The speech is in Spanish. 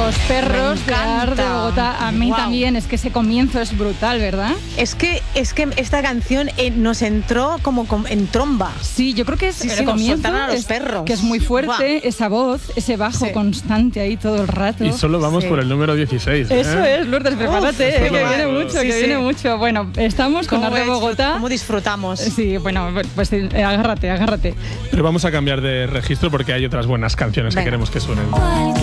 Los perros de Ar de Bogotá. A mí también, es que ese comienzo es brutal, ¿verdad? Es que esta canción nos entró como en tromba. Sí, yo creo que es el comienzo a los perros. Que es muy fuerte. Buah. Esa voz, ese bajo constante ahí todo el rato. Y solo vamos por el número 16. Eso es, Lourdes, prepárate, que viene mucho, viene mucho. Bueno, estamos con Ar de Bogotá. ¿Cómo disfrutamos? Sí, bueno, pues agárrate. Pero vamos a cambiar de registro porque hay otras buenas canciones que queremos que suenen.